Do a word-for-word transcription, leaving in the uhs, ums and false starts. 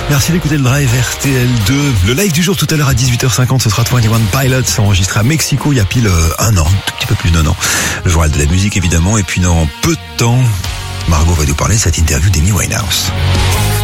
Merci d'écouter le Drive R T L deux. Le live du jour tout à l'heure à dix-huit heures cinquante, ce sera vingt et un Pilots, enregistré à Mexico il y a pile un an, un tout petit peu plus d'un an. Le journal de la musique évidemment, et puis dans peu de temps, Margot va nous parler de cette interview d'Amy Winehouse.